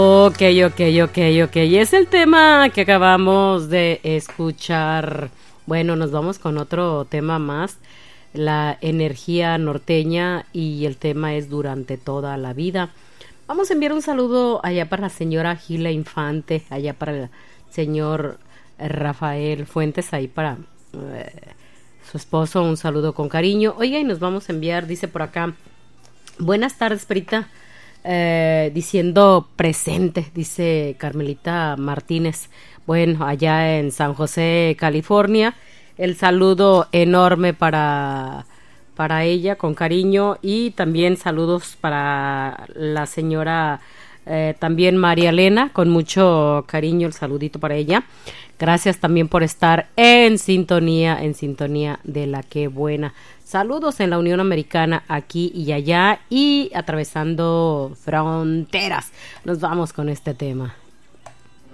Ok. Es el tema que acabamos de escuchar. Bueno, nos vamos con otro tema más. La energía norteña y el tema es durante toda la vida. Vamos a enviar un saludo allá para la señora Gila Infante, allá para el señor Rafael Fuentes, ahí para su esposo, un saludo con cariño. Oiga, y nos vamos a enviar, dice por acá, buenas tardes, Perita, diciendo presente, dice Carmelita Martínez. Bueno, allá en San José, California, el saludo enorme para ella, con cariño, y también saludos para la señora también María Elena, con mucho cariño, el saludito para ella. Gracias también por estar en sintonía de La Que Buena. Saludos en la Unión Americana, aquí y allá, y atravesando fronteras. Nos vamos con este tema.